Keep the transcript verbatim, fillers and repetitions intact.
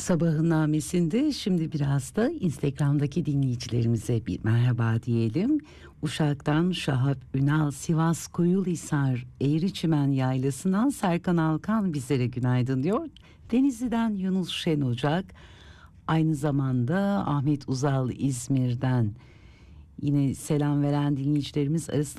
Sabahın namesinde şimdi biraz da Instagram'daki dinleyicilerimize bir merhaba diyelim. Uşak'tan Şahap Ünal, Sivas Koyulhisar Eğriçimen Yaylası'ndan Serkan Alkan bizlere günaydın diyor. Denizli'den Yunus Şen Ocak, aynı zamanda Ahmet Uzal İzmir'den yine selam veren dinleyicilerimiz arasında